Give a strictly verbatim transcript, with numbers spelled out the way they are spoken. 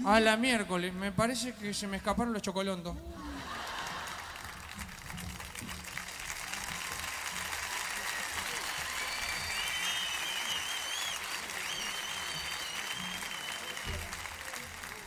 A la miércoles, me parece que se me escaparon los chocolontos.